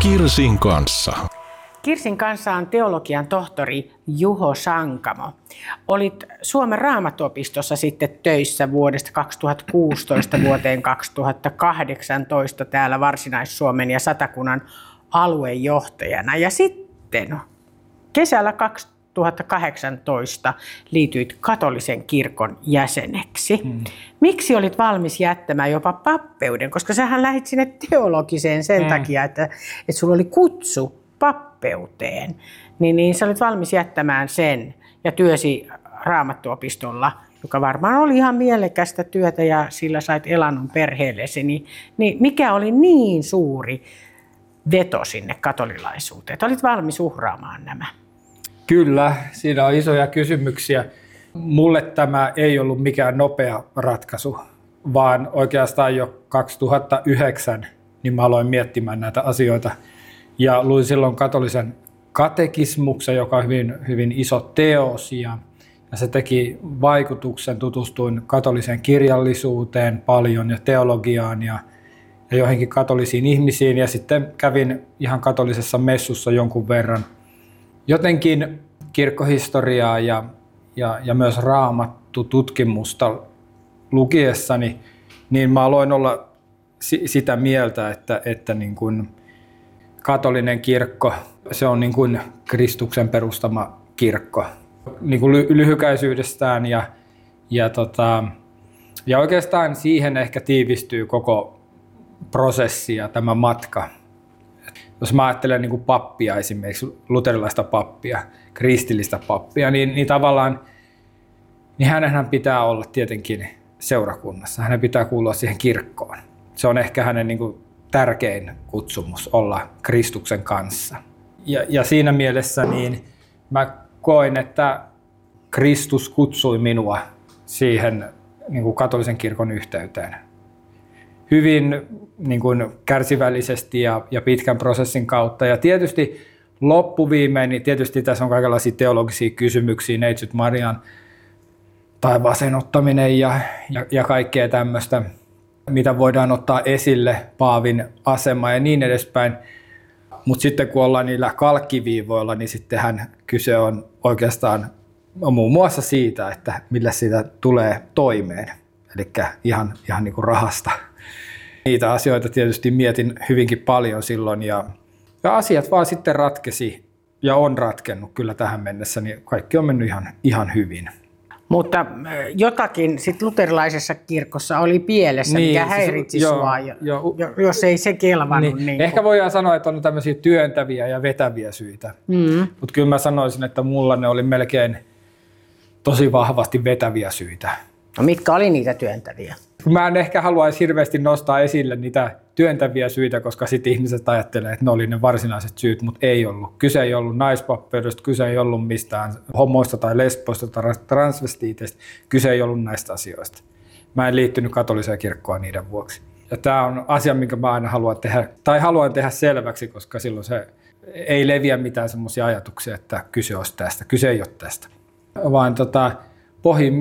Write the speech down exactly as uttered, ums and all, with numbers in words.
Kirsin kanssa. Kirsin kanssa on teologian tohtori Juho Sankamo. Olit Suomen Raamattuopistossa sitten töissä vuodesta kaksituhattakuusitoista vuoteen kaksituhattakahdeksantoista täällä Varsinais-Suomen ja Satakunnan aluejohtajana. Ja sitten kesällä kaksituhattakahdeksantoista liityit katolisen kirkon jäseneksi. Hmm. Miksi olit valmis jättämään jopa pappeuden? Koska sähän lähdit sinne teologiseen sen hmm. takia, että, että sulla oli kutsu pappeuteen. Niin, niin sä olit valmis jättämään sen ja työsi Raamattuopistolla, joka varmaan oli ihan mielekästä työtä ja sillä sait elannon perheellesi. Niin, niin mikä oli niin suuri veto sinne katolilaisuuteen, että olit valmis uhraamaan nämä? Kyllä, siinä on isoja kysymyksiä. Mulle tämä ei ollut mikään nopea ratkaisu, vaan oikeastaan jo kaksituhattayhdeksän niin mä aloin miettimään näitä asioita. Ja luin silloin katolisen katekismuksen, joka on hyvin, hyvin iso teos, ja, ja se teki vaikutuksen. Tutustuin katoliseen kirjallisuuteen paljon ja teologiaan ja, ja joihinkin katolisiin ihmisiin, ja sitten kävin ihan katolisessa messussa jonkun verran. Jotenkin kirkkohistoriaa ja, ja, ja myös Raamattu-tutkimusta lukiessani, niin mä aloin olla si- sitä mieltä, että, että niin kuin katolinen kirkko, se on niin kuin Kristuksen perustama kirkko niin kuin ly- lyhykäisyydestään ja, ja, tota, ja oikeastaan siihen ehkä tiivistyy koko prosessi ja tämä matka. Jos mä ajattelen niin kuin pappia esimerkiksi, luterilaista pappia, kristillistä pappia, niin, niin tavallaan niin hänenhän pitää olla tietenkin seurakunnassa, hänen pitää kuulua siihen kirkkoon. Se on ehkä hänen niin kuin tärkein kutsumus olla Kristuksen kanssa. Ja, ja siinä mielessä niin mä koen, että Kristus kutsui minua siihen niin kuin katolisen kirkon yhteyteen. Hyvin niin kuin kärsivällisesti ja, ja pitkän prosessin kautta. Ja tietysti loppuviimein, niin tietysti tässä on kaikenlaisia teologisia kysymyksiä, Neitsyt Marian taivaaseen ottaminen ja, ja, ja kaikkea tämmöistä, mitä voidaan ottaa esille, paavin asema ja niin edespäin. Mutta sitten kun ollaan niillä kalkkiviivoilla, niin sittenhän kyse on oikeastaan muun muassa siitä, että millä siitä tulee toimeen. Eli ihan, ihan niin kuin rahasta. Niitä asioita tietysti mietin hyvinkin paljon silloin ja, ja asiat vaan sitten ratkesi ja on ratkennut kyllä tähän mennessä, niin kaikki on mennyt ihan, ihan hyvin. Mutta jotakin sit luterilaisessa kirkossa oli pielessä, niin, mikä häiritsi siis, sua, jo, jo, jos ei se kelvannut. Niin. Niin Ehkä voidaan sanoa, että on tämmöisiä työntäviä ja vetäviä syitä, mm. mutta kyllä mä sanoisin, että mulla ne oli melkein tosi vahvasti vetäviä syitä. No mitkä oli niitä työntäviä? Mä en ehkä haluaisi hirveästi nostaa esille niitä työntäviä syitä, koska sitten ihmiset ajattelee, että ne oli ne varsinaiset syyt, mutta ei ollut. Kyse ei ollut naispappeudesta, kyse ei ollut mistään homoista tai lesboista tai transvestiiteistä, kyse ei ollut näistä asioista. Mä en liittynyt katoliseen kirkkoon niiden vuoksi. Ja tämä on asia, minkä mä aina haluan tehdä, tai haluan tehdä selväksi, koska silloin se ei leviä mitään semmoisia ajatuksia, että kyse olisi tästä. Kyse ei ole tästä, vaan tota, pohjimmiltaan